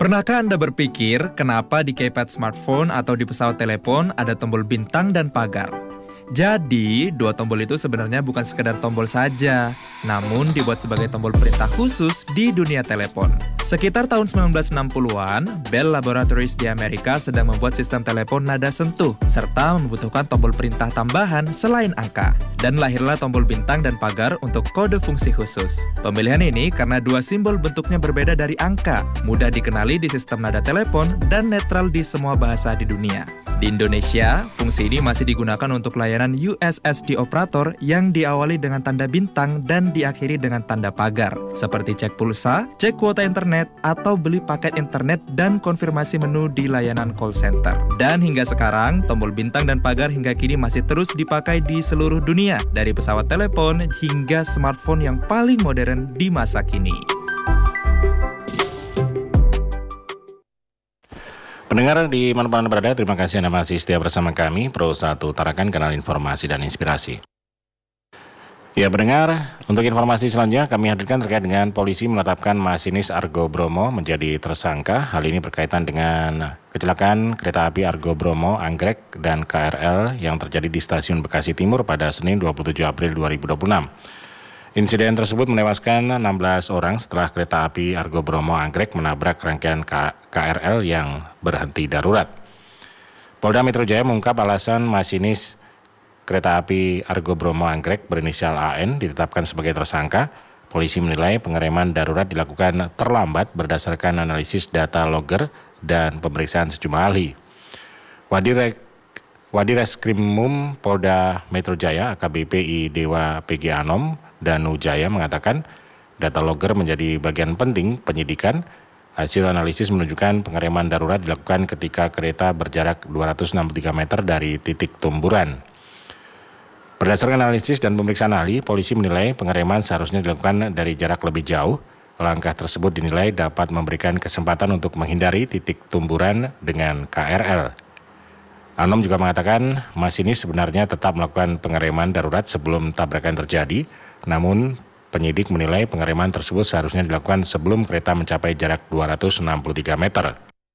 Pernahkah Anda berpikir kenapa di keypad smartphone atau di pesawat telepon ada tombol bintang dan pagar? Jadi, dua tombol itu sebenarnya bukan sekedar tombol saja, namun dibuat sebagai tombol perintah khusus di dunia telepon. Sekitar tahun 1960-an, Bell Laboratories di Amerika sedang membuat sistem telepon nada sentuh, serta membutuhkan tombol perintah tambahan selain angka. Dan lahirlah tombol bintang dan pagar untuk kode fungsi khusus. Pemilihan ini karena dua simbol bentuknya berbeda dari angka, mudah dikenali di sistem nada telepon, dan netral di semua bahasa di dunia. Di Indonesia, fungsi ini masih digunakan untuk layanan USSD operator yang diawali dengan tanda bintang dan diakhiri dengan tanda pagar, seperti cek pulsa, cek kuota internet, atau beli paket internet dan konfirmasi menu di layanan call center. Dan hingga sekarang, tombol bintang dan pagar hingga kini masih terus dipakai di seluruh dunia, dari pesawat telepon hingga smartphone yang paling modern di masa kini. Pendengar di mana-mana berada, terima kasih Anda masih setia bersama kami, Pro 1 Tarakan, kanal informasi dan inspirasi. Ya pendengar, untuk informasi selanjutnya kami hadirkan terkait dengan polisi menetapkan masinis Argo Bromo menjadi tersangka. Hal ini berkaitan dengan kecelakaan kereta api Argo Bromo, Anggrek, dan KRL yang terjadi di stasiun Bekasi Timur pada Senin 27 April 2026. Insiden tersebut menewaskan 16 orang setelah kereta api Argo Bromo Anggrek menabrak rangkaian KRL yang berhenti darurat. Polda Metro Jaya mengungkap alasan masinis kereta api Argo Bromo Anggrek berinisial AN ditetapkan sebagai tersangka. Polisi menilai pengereman darurat dilakukan terlambat berdasarkan analisis data logger dan pemeriksaan sejumlah ahli. Wadiraskrimum Polda Metro Jaya AKBP I Dewa PG Anom dan Ujaya mengatakan data logger menjadi bagian penting penyidikan. Hasil analisis menunjukkan pengereman darurat dilakukan ketika kereta berjarak 263 meter dari titik tumburan. Berdasarkan analisis dan pemeriksaan ahli, polisi menilai pengereman seharusnya dilakukan dari jarak lebih jauh. Langkah tersebut dinilai dapat memberikan kesempatan untuk menghindari titik tumburan dengan KRL. Anom juga mengatakan masinis sebenarnya tetap melakukan pengereman darurat sebelum tabrakan terjadi, namun penyidik menilai pengereman tersebut seharusnya dilakukan sebelum kereta mencapai jarak 263 meter.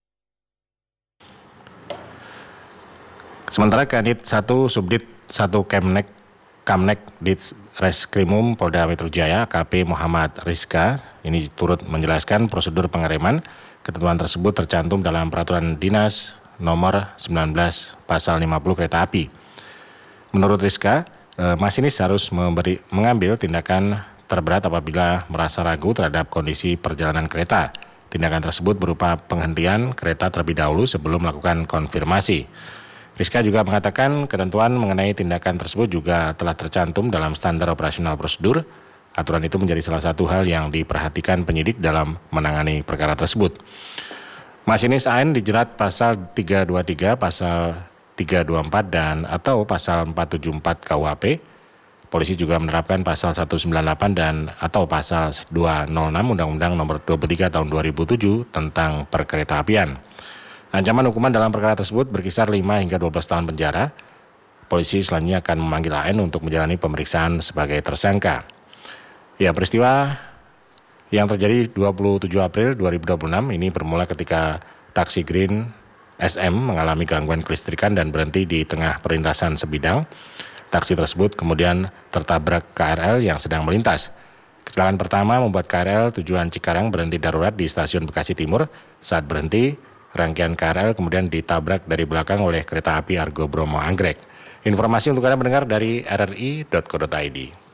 Sementara Kanit 1 Subdit 1 Kamnek Ditreskrimum Polda Metro Jaya KP Muhammad Rizka ini turut menjelaskan prosedur pengereman. Ketentuan tersebut tercantum dalam Peraturan Dinas Nomor 19 Pasal 50 Kereta Api. Menurut Rizka, masinis harus mengambil tindakan terberat apabila merasa ragu terhadap kondisi perjalanan kereta. Tindakan tersebut berupa penghentian kereta terlebih dahulu sebelum melakukan konfirmasi. Rizka juga mengatakan ketentuan mengenai tindakan tersebut juga telah tercantum dalam standar operasional prosedur. Aturan itu menjadi salah satu hal yang diperhatikan penyidik dalam menangani perkara tersebut. Masinis AN dijerat pasal 323, pasal 324 dan atau pasal 474 KUHP. Polisi juga menerapkan pasal 198 dan atau pasal 206 Undang-Undang Nomor 23 Tahun 2007 tentang Perkeretaapian. Ancaman hukuman dalam perkara tersebut berkisar 5 hingga 12 tahun penjara. Polisi selanjutnya akan memanggil AN untuk menjalani pemeriksaan sebagai tersangka. Ya, peristiwa yang terjadi 27 April 2026 ini bermula ketika taksi Green SM mengalami gangguan kelistrikan dan berhenti di tengah perlintasan sebidang. Taksi tersebut kemudian tertabrak KRL yang sedang melintas. Kecelakaan pertama membuat KRL tujuan Cikarang berhenti darurat di stasiun Bekasi Timur. Saat berhenti, rangkaian KRL kemudian ditabrak dari belakang oleh kereta api Argo Bromo Anggrek. Informasi untuk Anda mendengar dari rri.co.id.